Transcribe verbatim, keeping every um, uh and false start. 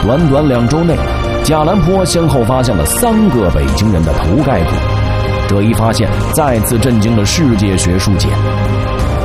短短两周内，贾兰坡先后发现了三个北京人的头盖骨。这一发现再次震惊了世界学术界。